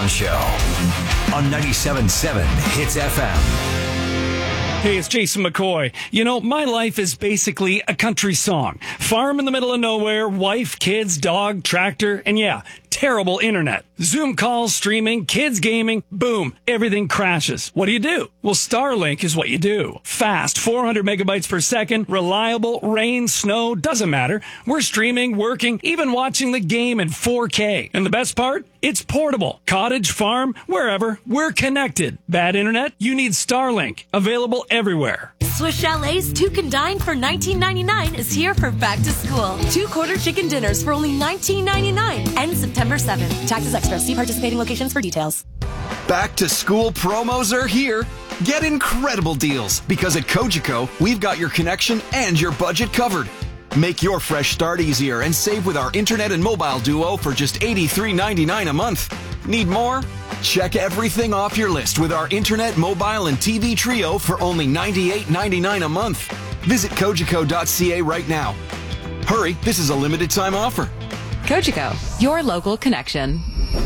Brown Show on 97.7 Hits FM. Hey, it's Jason McCoy. You know, my life is basically a country song. Farm in the middle of nowhere, wife, kids, dog, tractor, and yeah, terrible internet. Zoom calls, streaming, kids gaming, boom, everything crashes. What do? Well, Starlink is what you do. Fast, 400 megabytes per second, reliable, rain, snow, doesn't matter. We're streaming, working, even watching the game in 4K. And the best part? It's portable. Cottage, farm, wherever, we're connected. Bad internet? You need Starlink. Available everywhere. Swiss Chalet's Two Can Dine for $19.99 is here for back to school. 2 quarter chicken dinners for only $19.99. Ends September 7th. Taxes extra. See participating locations for details. Back to school promos are here. Get incredible deals because at Cogeco, we've got your connection and your budget covered. Make your fresh start easier and save with our internet and mobile duo for just $83.99 a month. Need more? Check everything off your list with our internet, mobile, and TV trio for only $98.99 a month. Visit Cogeco.ca right now. Hurry, this is a limited time offer. Cogeco, your local connection.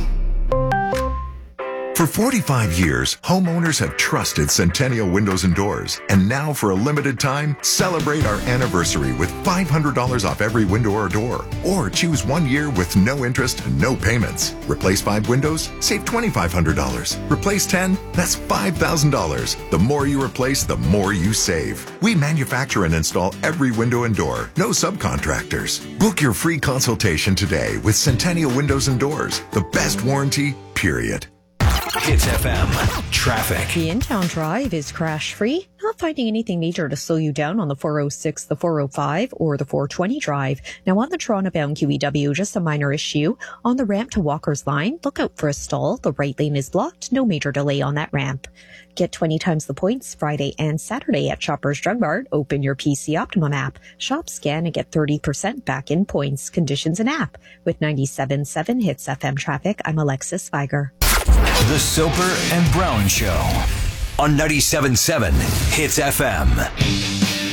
For 45 years, homeowners have trusted Centennial Windows and Doors. And now for a limited time, celebrate our anniversary with $500 off every window or door. Or choose 1 year with no interest and no payments. Replace 5 windows, save $2,500. Replace 10, that's $5,000. The more you replace, the more you save. We manufacture and install every window and door. No subcontractors. Book your free consultation today with Centennial Windows and Doors. The best warranty, period. Hits FM traffic. The in-town drive is crash-free. Not finding anything major to slow you down on the 406, the 405, or the 420 drive. Now on the Toronto-bound QEW, just a minor issue. On the ramp to Walker's Line, look out for a stall. The right lane is blocked. No major delay on that ramp. Get 20 times the points Friday and Saturday at Shoppers Drug Mart. Open your PC Optimum app. Shop, scan, and get 30% back in points. Conditions and app. With 97.7 Hits FM traffic, I'm Alexis Viger. The Soper and Brown Show on 97.7 Hits FM.